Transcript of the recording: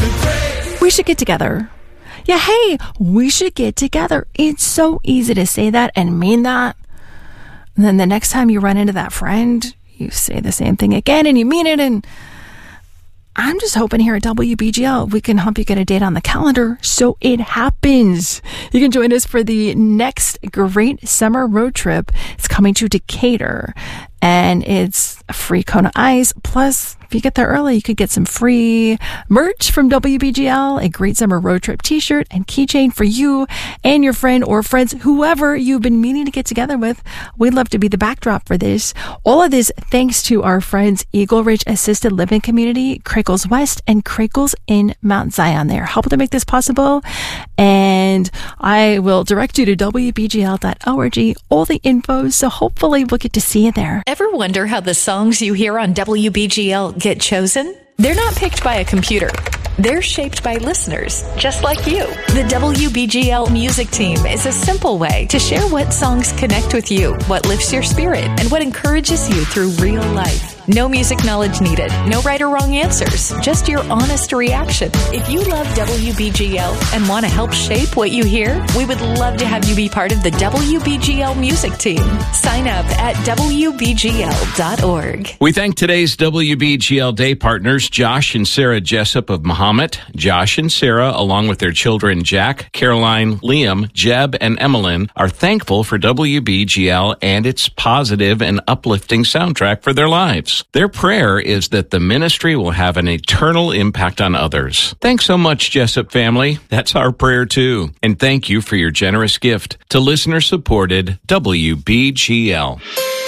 We should get together. Yeah, hey, we should get together. It's so easy to say that and mean that. And then the next time you run into that friend, you say the same thing again and you mean it. And I'm just hoping here at WBGL we can help you get a date on the calendar so it happens. You can join us for the next great summer road trip. It's coming to Decatur, and it's a free Kona Ice. Plus, if you get there early, you could get some free merch from WBGL, a great summer road trip t-shirt and keychain for you and your friend or friends, whoever you've been meaning to get together with. We'd love to be the backdrop for this. All of this thanks to our friends Eagle Ridge Assisted Living Community, Crackles West, and Crackles in Mount Zion. They're helping to make this possible. And I will direct you to WBGL.org, all the info, so hopefully we'll get to see you there. Ever wonder how the songs you hear on WBGL get chosen? They're not picked by a computer. They're shaped by listeners, just like you. The WBGL Music Team is a simple way to share what songs connect with you, what lifts your spirit, and what encourages you through real life. No music knowledge needed, no right or wrong answers, just your honest reaction. If you love WBGL and want to help shape what you hear, we would love to have you be part of the WBGL Music Team. Sign up at WBGL.org. We thank today's WBGL Day partners, Josh and Sarah Jessup of Mahomet. Josh and Sarah, along with their children Jack, Caroline, Liam, Jeb, and Emmeline, are thankful for WBGL and its positive and uplifting soundtrack for their lives. Their prayer is that the ministry will have an eternal impact on others. Thanks so much, Jessup family. That's our prayer too. And thank you for your generous gift to listener-supported WBGL.